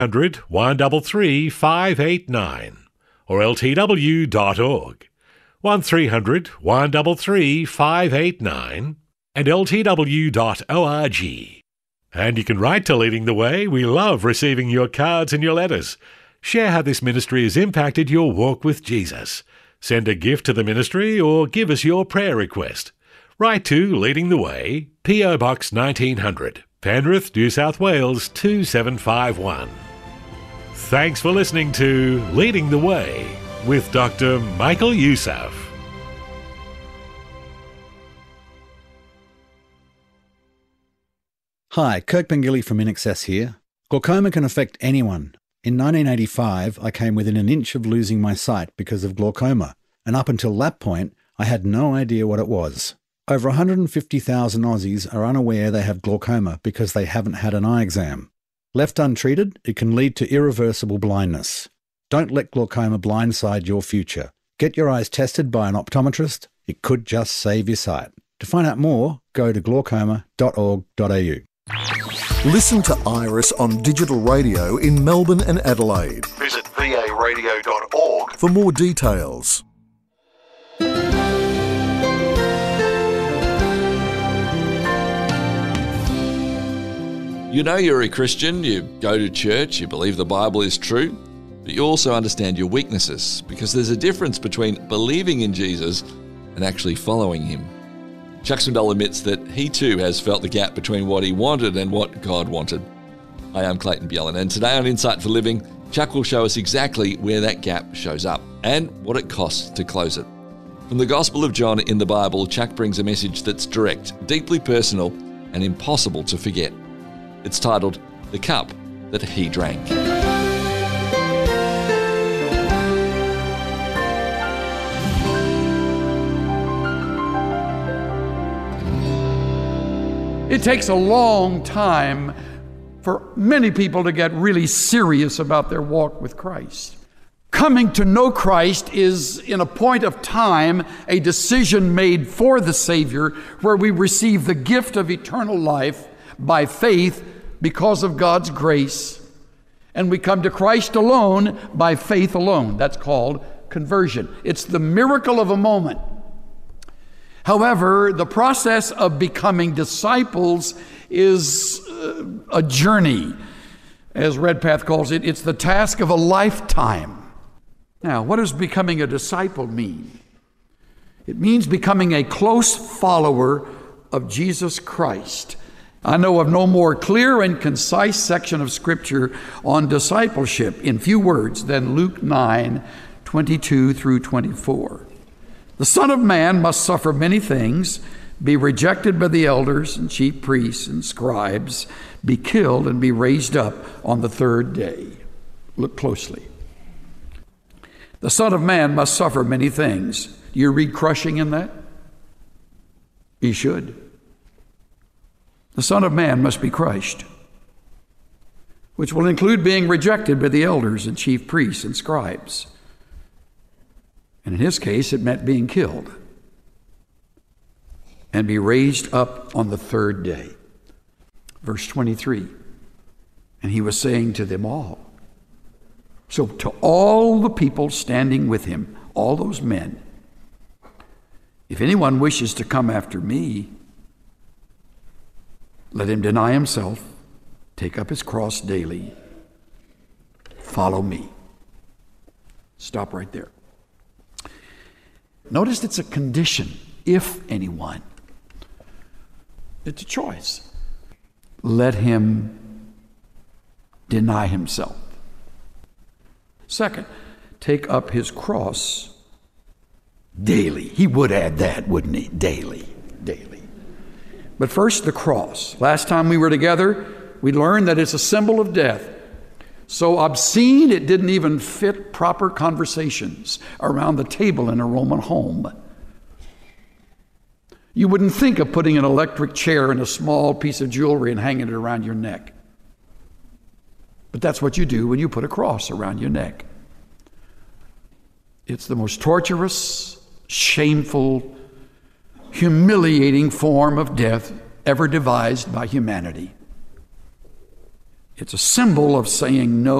100 133 589 or ltw.org. 1300 133 589 and ltw.org. And you can write to Leading the Way. We love receiving your cards and your letters. Share how this ministry has impacted your walk with Jesus. Send a gift to the ministry or give us your prayer request. Write to Leading the Way, P.O. Box 1900, Penrith, New South Wales 2751. Thanks for listening to Leading the Way with Dr. Michael Youssef. Hi, Kirk Pengilly from INXS here. Glaucoma can affect anyone. In 1985, I came within an inch of losing my sight because of glaucoma, and up until that point, I had no idea what it was. Over 150,000 Aussies are unaware they have glaucoma because they haven't had an eye exam. Left untreated, it can lead to irreversible blindness. Don't let glaucoma blindside your future. Get your eyes tested by an optometrist. It could just save your sight. To find out more, go to glaucoma.org.au. Listen to Iris on digital radio in Melbourne and Adelaide. Visit varadio.org for more details. You know you're a Christian, you go to church, you believe the Bible is true, but you also understand your weaknesses, because there's a difference between believing in Jesus and actually following him. Chuck Swindoll admits that he too has felt the gap between what he wanted and what God wanted. Hi, I'm Clayton Bjelland, and today on Insight for Living, Chuck will show us exactly where that gap shows up and what it costs to close it. From the Gospel of John in the Bible, Chuck brings a message that's direct, deeply personal, and impossible to forget. It's titled, The Cup That He Drank. It takes a long time for many people to get really serious about their walk with Christ. Coming to know Christ is, in a point of time, a decision made for the Savior where we receive the gift of eternal life by faith because of God's grace. And we come to Christ alone by faith alone. That's called conversion. It's the miracle of a moment. However, the process of becoming disciples is a journey. As Redpath calls it, it's the task of a lifetime. Now, what does becoming a disciple mean? It means becoming a close follower of Jesus Christ. I know of no more clear and concise section of Scripture on discipleship in few words than Luke 9:22 through 24. The Son of Man must suffer many things, be rejected by the elders and chief priests and scribes, be killed and be raised up on the third day. Look closely. The Son of Man must suffer many things. Do you read crushing in that? You should. The Son of Man must be crushed, which will include being rejected by the elders and chief priests and scribes. And in his case, it meant being killed and be raised up on the third day. Verse 23, and he was saying to them all. So to all the people standing with him, all those men, if anyone wishes to come after me, let him deny himself, take up his cross daily, follow me. Stop right there. Notice it's a condition, if anyone. It's a choice. Let him deny himself. Second, take up his cross daily. He would add that, wouldn't he? Daily. But first, the cross. Last time we were together, we learned that it's a symbol of death. So obscene, it didn't even fit proper conversations around the table in a Roman home. You wouldn't think of putting an electric chair and a small piece of jewelry and hanging it around your neck. But that's what you do when you put a cross around your neck. It's the most torturous, shameful, humiliating form of death ever devised by humanity. It's a symbol of saying no